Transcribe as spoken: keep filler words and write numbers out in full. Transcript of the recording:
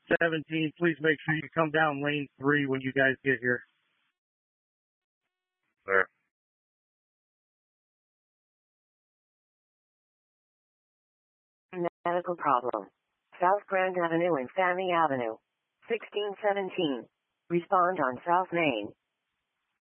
seventeen, please make sure you come down lane three when you guys get here. Sir. Medical problem. South Grand Avenue and Fanning Avenue. sixteen seventeen. Respond on South Main.